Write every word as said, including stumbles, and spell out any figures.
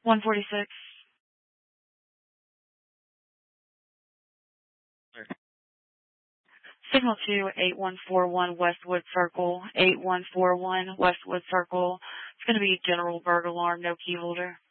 one forty-six. Signal to eight one four one Westwood Circle, eight one four one Westwood Circle. It's going to be general burglar alarm, no key holder.